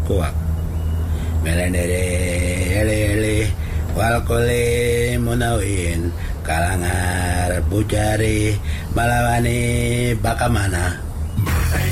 kuak melendere ele wal kole munawin kalangar bujari malawani bakamana